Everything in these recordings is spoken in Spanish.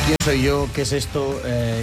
quién soy yo, qué es esto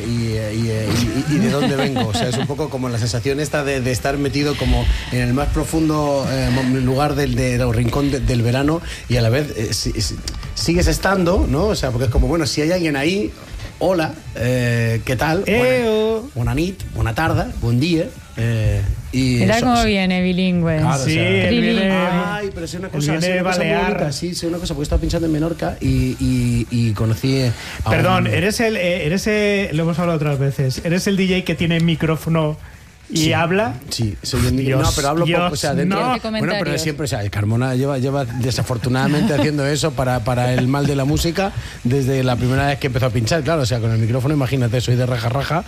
y de dónde vengo. O sea, es un poco como la sensación esta de estar metido como en el más profundo lugar del rincón del verano y a la vez sigues estando, ¿no? O sea, porque es como, bueno, si hay alguien ahí, hola, ¿qué tal? Buena nit, buena tarde, buen día. Mira cómo viene bilingüe. Claro, sí, o sea, él viene. Ay, pero es una cosa, Viene muy balear. bonita, sí, es una cosa, porque estaba pinchando en Menorca y conocí a Perdón, eres lo hemos hablado otras veces, eres el DJ que tiene micrófono y sí, habla. Sí, soy el niño. No, pero hablo poco, o sea, dentro. no. Bueno, pero siempre, o sea, el Carmona lleva desafortunadamente haciendo eso para el mal de la música desde la primera vez que empezó a pinchar, claro, o sea, con el micrófono, imagínate, soy de raja,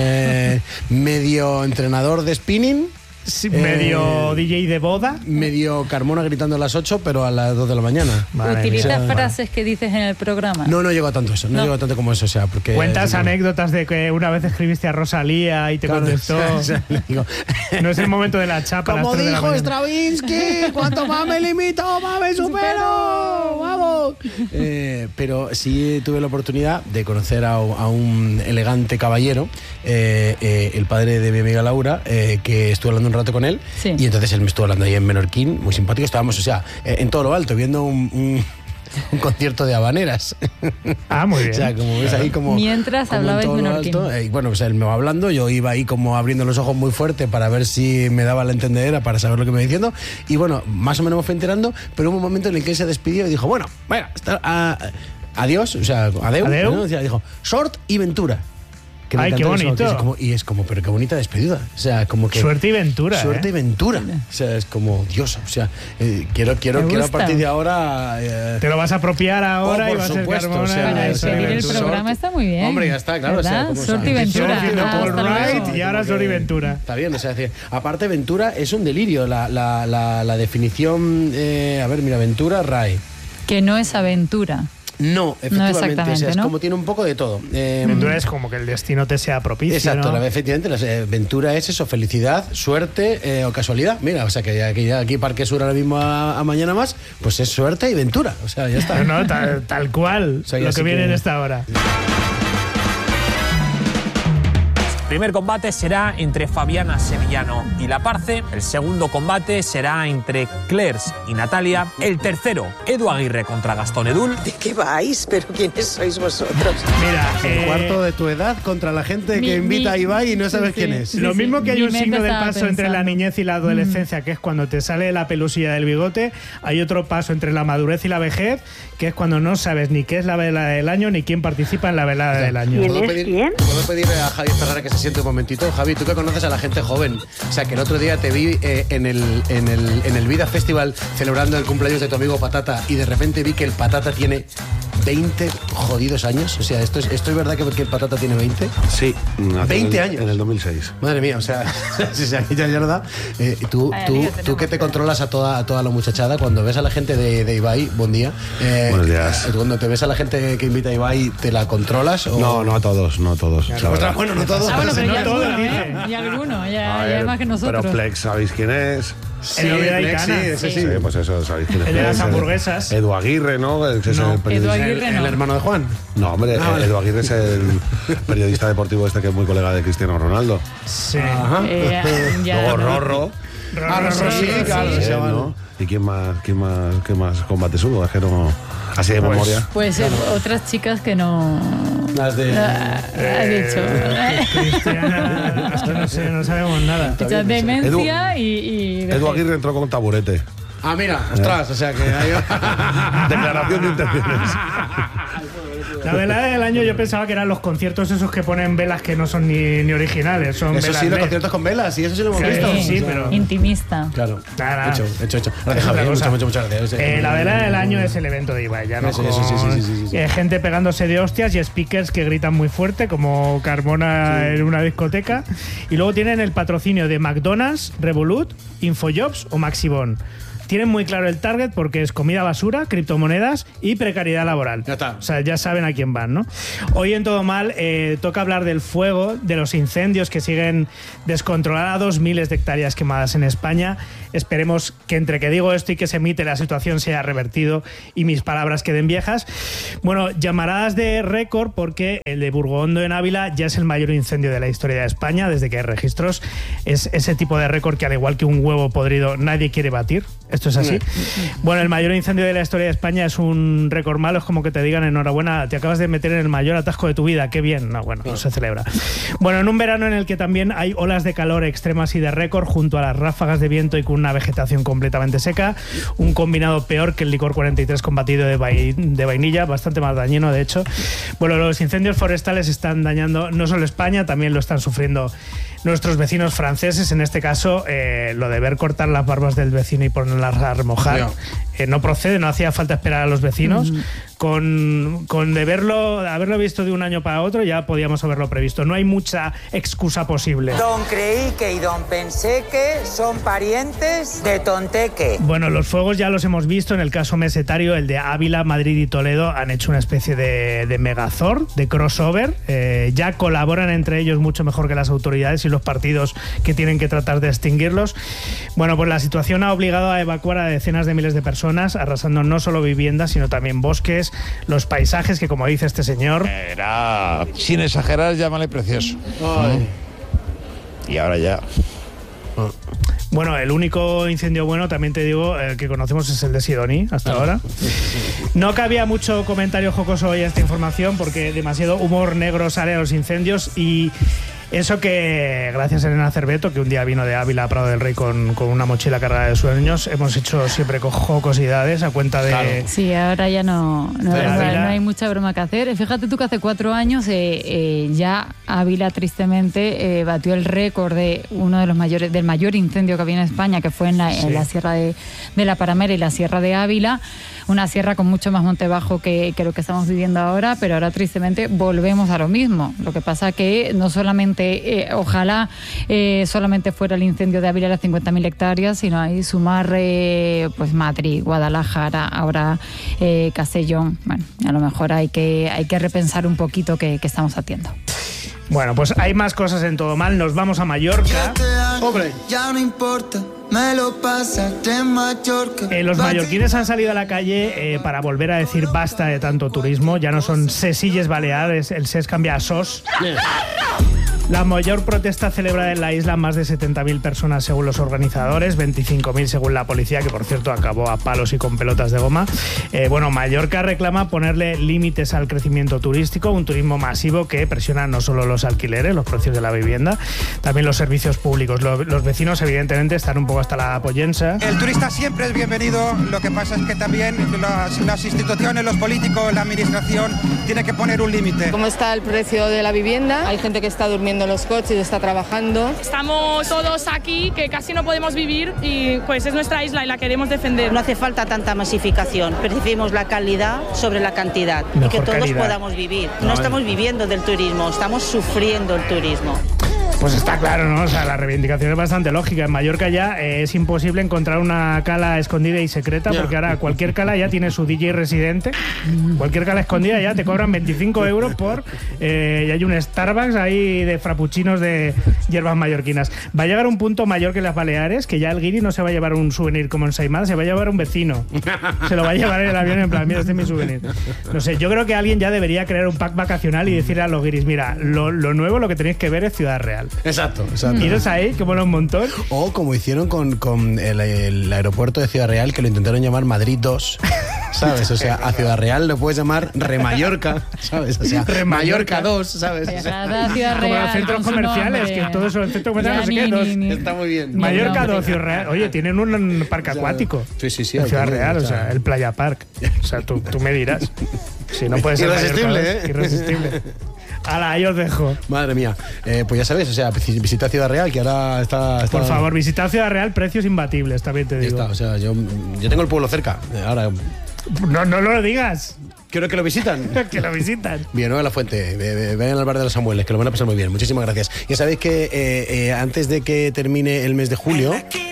medio entrenador de spinning. Sí, medio DJ de boda. Medio Carmona gritando a las 8, pero a las 2 de la mañana. ¿Utilizas frases que dices en el programa? No llego a tanto eso, no llego a tanto como eso, o sea, porque... Cuentas anécdotas de que una vez escribiste a Rosalía y te contestó. O sea, digo, no es el momento de la chapa. como dijo Stravinsky, cuanto más me limito, más me supero. ¡Vamos! Pero sí tuve la oportunidad de conocer a un elegante caballero, el padre de mi amiga Laura, que estuve hablando un rato con él, sí. Y entonces él me estuvo hablando ahí en menorquín, muy simpático, estábamos, o sea, en todo lo alto, viendo un concierto de habaneras. Ah, muy bien. O sea, como ves ahí como... Mientras como hablabais en todo lo menorquín. alto, bueno, pues él me va hablando, yo iba ahí como abriendo los ojos muy fuerte para ver si me daba la entendedera para saber lo que me iba diciendo, y bueno, más o menos me fui enterando, pero hubo un momento en el que él se despidió y dijo, bueno, adiós, o sea, adeu. ¿No? Dijo, sort y ventura. Ay, qué bonito. Es como, pero qué bonita despedida. O sea, como que... Suerte y ventura. Suerte y ventura. O sea, es como, Dios, o sea, quiero a partir de ahora... Te lo vas a apropiar ahora y vas a ser Carmona. O sea, para despedir el programa está muy bien. Hombre, ya está, claro. O sea, Suerte y ventura. Paul Wright luego. y ahora Suerte y ventura. Está bien, o sea, aparte ventura es un delirio. La definición... a ver, mira, ventura, Ray. Que no es aventura. No, efectivamente, exactamente, o sea, es ¿no? como tiene un poco de todo. Ventura es como que el destino te sea propicio. Exacto, ¿no? efectivamente, ventura es eso, felicidad, suerte o casualidad. Mira, o sea, que ya aquí Parque Sur ahora mismo a mañana más, pues es suerte y ventura, o sea, ya está. No, tal cual, o sea, lo que viene en esta hora. El primer combate será entre Fabiana Sevillano y La Parce. El segundo combate será entre Clairs y Natalia. El tercero, Edu Aguirre contra Gastón Edul. ¿De qué vais? ¿Pero quiénes sois vosotros? Mira, el cuarto de tu edad contra la gente que invita a Ibai y no sabes quién es. Lo mismo que hay un signo del paso pensando. entre la niñez y la adolescencia, que es cuando te sale la pelusilla del bigote, hay otro paso entre la madurez y la vejez, que es cuando no sabes ni qué es la velada del año ni quién participa en la velada del año. ¿Quién es quién? ¿Puedo pedirle a Javi Ferrara que se siente un momentito? Javi, tú que conoces a la gente joven, o sea, que el otro día te vi en el Vida Festival celebrando el cumpleaños de tu amigo Patata y de repente vi que el Patata tiene 20 jodidos años. O sea, ¿esto es verdad que el Patata tiene 20? Sí. 20 años. En el 2006. Madre mía, o sea, ya es verdad. Tú que te controlas a toda la muchachada, cuando ves a la gente de Ibai, buen día. Buenos días. Cuando te ves a la gente que invita a Ibai, ¿te la controlas? O... No a todos, no a todos. Bueno, no todos. Bueno, pero no ya todos, alguno, dice. Y alguno, ya más que nosotros. Pero Plex, ¿sabéis quién es? El novio de Aitana. Sí. Pues eso, ¿sabéis quién es? El de las hamburguesas. Edu Aguirre, ¿no? Es el periodista. Edu Aguirre ¿El hermano de Juan? No, hombre, Edu Aguirre es el periodista deportivo este que es muy colega de Cristiano Ronaldo. Sí. Luego Rorro. Rorro, sí, claro. Sí, ¿no? ¿Y quién más combates hubo? Es que no... Así de memoria. Pues otras chicas que no... Las de... ha dicho. Cristiana, es que no sabemos nada. Mucha demencia y... Edu Aguirre entró con taburete. Ah, mira, ostras, o sea que... Declaración de intenciones. La velada del año yo pensaba que eran los conciertos esos que ponen velas que no son ni originales, son Eso velas sí, los LED. conciertos con velas, y eso sí lo hemos Sí, visto. sí, pero... Intimista. Claro. Nada. Hecho. Gracias, otra Javier. cosa. Muchas gracias. La velada del año es el evento de Ibai, ya no Eso, con sí. gente pegándose de hostias y speakers que gritan muy fuerte, como Carmona en una discoteca. Y luego tienen el patrocinio de McDonald's, Revolut, Infojobs o Maxibon. tienen muy claro el target porque es comida basura, criptomonedas y precariedad laboral. Ya está. O sea, ya saben a quién van, ¿no? Hoy en Todo Mal toca hablar del fuego, de los incendios que siguen descontrolados, miles de hectáreas quemadas en España. Esperemos que entre que digo esto y que se emite la situación se haya revertido y mis palabras queden viejas. Bueno, llamaradas de récord porque el de Burgondo en Ávila ya es el mayor incendio de la historia de España desde que hay registros. Es ese tipo de récord que, al igual que un huevo podrido, nadie quiere batir. Esto es así. Bueno, el mayor incendio de la historia de España es un récord malo. Es como que te digan enhorabuena, te acabas de meter en el mayor atasco de tu vida. Qué bien. No, bueno, no se celebra. Bueno, en un verano en el que también hay olas de calor extremas y de récord junto a las ráfagas de viento y con una vegetación completamente seca, un combinado peor que el licor 43 con batido de vainilla, bastante más dañino de hecho. Bueno, los incendios forestales están dañando no solo España, también lo están sufriendo nuestros vecinos franceses. En este caso, lo de ver cortar las barbas del vecino y ponerlas a remojar no procede, no hacía falta esperar a los vecinos. Con haberlo visto de un año para otro ya podíamos haberlo previsto. No hay mucha excusa posible. Don creí que y don pensé que son parientes de Tonteque. Bueno, los fuegos ya los hemos visto en el caso mesetario, el de Ávila, Madrid y Toledo han hecho una especie de megazord, de crossover. Ya colaboran entre ellos mucho mejor que las autoridades y los partidos que tienen que tratar de extinguirlos. Bueno, pues la situación ha obligado a evacuar a decenas de miles de personas, arrasando no solo viviendas, sino también bosques, los paisajes, que como dice este señor... Era, sin exagerar, llámale precioso. Y ahora ya... Bueno, el único incendio bueno, también te digo, que conocemos es el de Sidoní, hasta ahora. No cabía mucho comentario jocoso hoy a esta información porque demasiado humor negro sale a los incendios y... Eso que, gracias a Elena Cerveto, que un día vino de Ávila a Prado del Rey con una mochila cargada de sueños, hemos hecho siempre jocosidades a cuenta de... Claro. Sí, ahora ya no hay mucha broma que hacer. Fíjate tú que hace 4 años ya Ávila tristemente batió el récord de uno de los del mayor incendio que había en España, que fue en la sierra de la Paramera y la sierra de Ávila. Una sierra con mucho más monte bajo que lo que estamos viviendo ahora, pero ahora tristemente volvemos a lo mismo. Lo que pasa que no solamente, ojalá solamente fuera el incendio de Ávila de las 50.000 hectáreas, sino ahí sumar pues Madrid, Guadalajara, ahora Castellón. Bueno, a lo mejor hay que repensar un poquito qué estamos haciendo. Bueno, pues hay más cosas en Todo Mal. Nos vamos a Mallorca. ¡Hombre! Ya no importa, me lo pasaste en Mallorca. Los mallorquines han salido a la calle para volver a decir basta de tanto turismo. Ya no son sesilles baleares, el ses cambia a sos. La mayor protesta celebrada en la isla, más de 70.000 personas según los organizadores, 25.000 según la policía, que por cierto acabó a palos y con pelotas de goma. Bueno, Mallorca reclama ponerle límites al crecimiento turístico, un turismo masivo que presiona no solo los alquileres, los precios de la vivienda, también los servicios públicos. Los vecinos evidentemente están un poco hasta la pollensa. El turista siempre es bienvenido, lo que pasa es que también las instituciones, los políticos, la administración, tiene que poner un límite. ¿Cómo está el precio de la vivienda? Hay gente que está durmiendo en los coches, está trabajando. Estamos todos aquí, que casi no podemos vivir y pues es nuestra isla y la queremos defender. No hace falta tanta masificación, preferimos la calidad sobre la cantidad. Mejor y que todos calidad. Podamos vivir. No estamos viviendo del turismo, estamos sufriendo el turismo. Pues está claro, ¿no? O sea, la reivindicación es bastante lógica. En Mallorca ya es imposible encontrar una cala escondida y secreta, porque ahora cualquier cala ya tiene su DJ residente. Cualquier cala escondida ya te cobran 25 euros por... y hay un Starbucks ahí de frappuccinos de hierbas mallorquinas. Va a llegar un punto mayor que las Baleares, que ya el guiri no se va a llevar un souvenir como en Saimada, se va a llevar un vecino. Se lo va a llevar en el avión en plan, mira, este es mi souvenir. No sé, yo creo que alguien ya debería crear un pack vacacional y decirle a los guiris, mira, lo nuevo, lo que tenéis que ver es Ciudad Real. Exacto. Iros ahí, que mola un montón. O como hicieron con el aeropuerto de Ciudad Real, que lo intentaron llamar Madrid 2, ¿sabes? O sea, a Ciudad Real lo puedes llamar Remallorca, ¿sabes? O sea, Mallorca 2, ¿sabes? O sea, como los centros comerciales, que todos son centros comerciales, no sé qué, 2. Está muy bien. Mallorca 2, Ciudad Real. Oye, tienen un parque acuático. Sí. En Ciudad Real, o sea, el Playa Park. O sea, tú me dirás. Si no puede ser irresistible, Mallorca, irresistible. Ala, ahí os dejo. Madre mía. Pues ya sabes, o sea, visita Ciudad Real, que ahora está... Por favor, visita Ciudad Real, precios imbatibles, también te digo. Ya está, o sea, yo tengo el pueblo cerca. Ahora... No lo digas. Quiero que lo visitan. Que lo visitan. Villanueva de la Fuente, vengan al bar de los Samueles, que lo van a pasar muy bien. Muchísimas gracias. Ya sabéis que antes de que termine el mes de julio,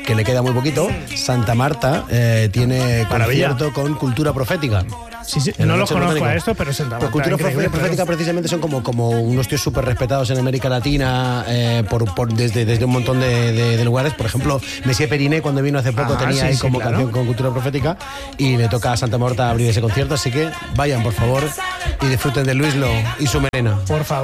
que le queda muy poquito, Santa Marta tiene concierto con Cultura Profética. Sí, no lo conozco a esto, pero Santa Marta. Cultura Profética precisamente son como unos tíos súper respetados en América Latina desde un montón de lugares. Por ejemplo, Messier Periné, cuando vino hace poco, tenía ahí como canción con Cultura Profética, y le toca a Santa Marta abrir ese concierto, así que vayan, por favor, y disfruten de Luislo y su melena. Por favor.